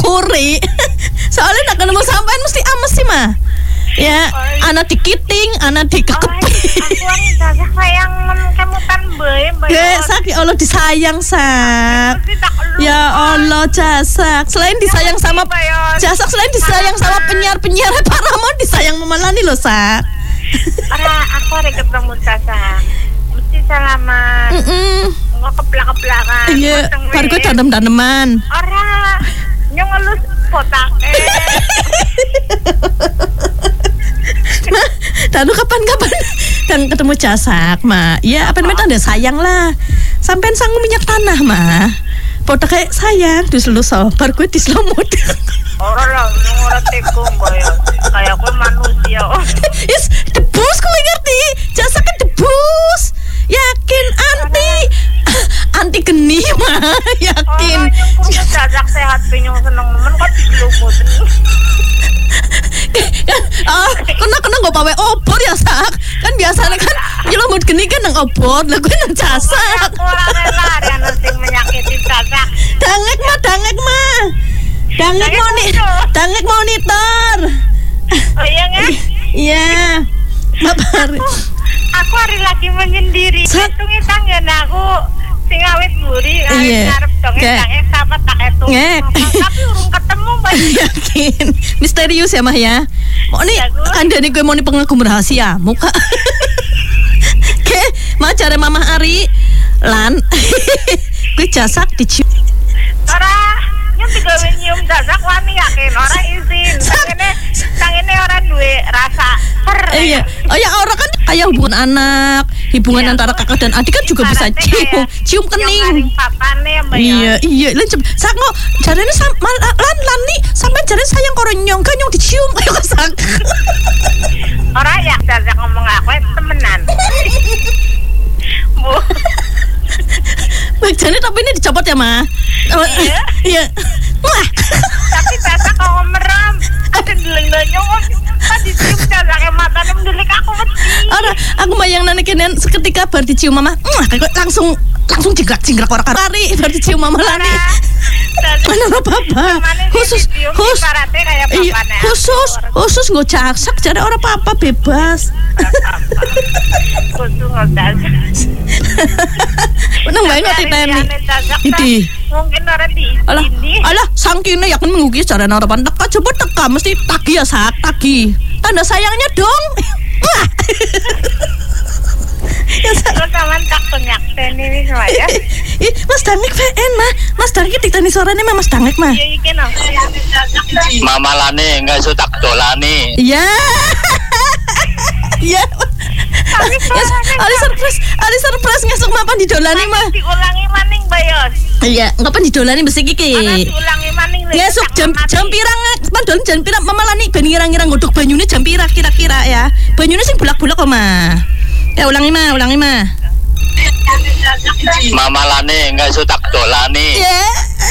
nyepuri. Soalnya nak ketemu sampean mesti ames sih mah. Ya, anak dikiting, anak dikekepi. Aku Jasak sayang kemutan bae. Sak ya Allah disayang sak. Ya Allah Jasak, selain disayang sama Jasak, selain disayang sama penyiar-penyiar Pak Ramon, disayang Mama Lani loh sak. Aku ada ketemu Jasak. Mesti salaman. Nggak keplak-keplakan. Iya, baru gue danem-daneman. Nyong ngelus botak. Nah, dan kapan-kapan dan ketemu Jasak, Ma. Ya, apa namanya, tanda sayang lah. Sampean sanggup minyak tanah, Ma. Botak kayak sayang, diselus-selus, bar gue diselumut. Orang tekung boyo. Kayak gue manusia. Yes, debus gue ngerti. Jasak kan debus. Yakin anti geni mah, yakin. Orang Jasak sehat pinyong seneng nemen kok diselumut. Kena gak pawe obor ya sak. Kan biasanya kan nyelumut geni kan nang obor, lah gue nang Jasak. Aku ora rela yang sing menyakiti Jasak. Dangek mah. Dangek monitor. Oh iya nggak? Iya. Bapak. Aku hari lagi menyendiri. Hitungi tangga aku sing awet buri. Ngarep dong tangga sama tak itu. Tapi urung ketemu banyak. Yakin. Misterius ya Mah ya. Mau nih Anda nih gue mau nih pengagum rahasia muka. Oke, Mah cari Mama Ari lan. Gue Jasak dicium. Yang tiga nyium Jasak wani yakin orang izin. Tangene orang duwe rasa Iya. Oh ya orang kan kayak hubungan anak, hubungan antara kakak dan adik kan juga bisa cium kening. Iya. Lan sak ngo jarene lan nih sampai jarene sayang karo nyong kan nyong dicium ayo sak. Ora ya Jasak ngomong aku temenan. Bu. Baik jane tapi ini dicopot ya, Ma. Iya. Wah. Tapi Jasak kok merem. Ada deleng-deleng kan dicium Jasak matane mendelik aku wedi. Aku bayang nane kenen seketika bar dicium Mama. Langsung jingkrak orang kari bar dicium Mama Lani. Mana apa-apa. Khusus nggo Jasak jare ora apa-apa bebas. Khusus nggo Jasak. Menang banget diteni. Idi. Mungkin ora diizini. Alah, sangkine yakin mengugi jarane ora pantek coba teka mesti tagi ya sak, tagi. Tanda sayangnya dong. Wah. Ya sak sampean tak penyakteni wis wae ya. Mas Dangek VN mah. Mas Dangek diteni suarane mah Mas Dangek mah. Iya iki no. Mama Lani enggak iso tak dolani. Iya. Iya. Ali surprise ngesuk mapan didolani mah. Diulangi maning Bayos. Iya, ngapan didolani mesti iki. Diulangi maning lho. Ngesuk jam pirang pandol jam pirang Mama Lani ben ngira-ngira ngodok banyune jam pirang kira-kira ya. Banyune sing bulak-bulak kok mah. Ya ulangi mah. Mama Lani enggak iso tak dolani. Iya.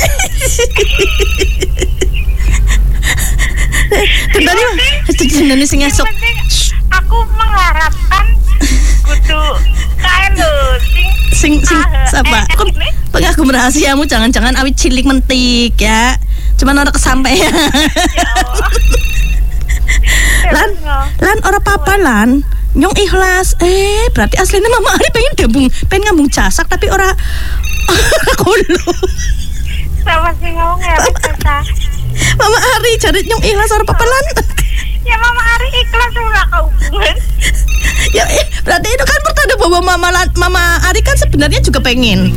Tendane sing ngesuk. Aku mengharapkan kudu kae lho sing siapa? Pengagum rahasiamu jangan-jangan awit cilik mentik ya. Cuman orang kesampaian. Lan ora apa-apa lan. Nyong ikhlas. Berarti aslinya Mama Ari pengen ngambung Jasak tapi ora kulo. Sama sing ngomong ya Jasak. Mama Ari cari nyong ikhlas ora apa-apa lan. Ya Mama Ari ikhlas ora hubungan. Ya berarti itu kan pertanda bahwa Mama Ari kan sebenarnya juga pengen